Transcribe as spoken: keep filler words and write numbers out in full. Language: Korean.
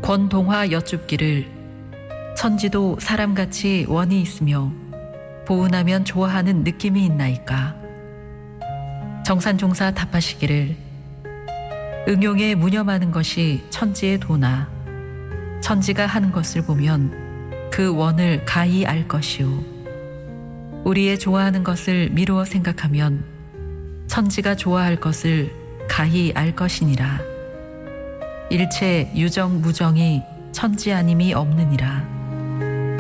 권동화 여쭙기를 천지도 사람같이 원이 있으며 보은하면 좋아하는 느낌이 있나이까. 정산종사 답하시기를 응용에 무념하는 것이 천지의 도나 천지가 하는 것을 보면 그 원을 가히 알 것이요 우리의 좋아하는 것을 미루어 생각하면 천지가 좋아할 것을 가히 알 것이니라. 일체 유정 무정이 천지 아님이 없느니라.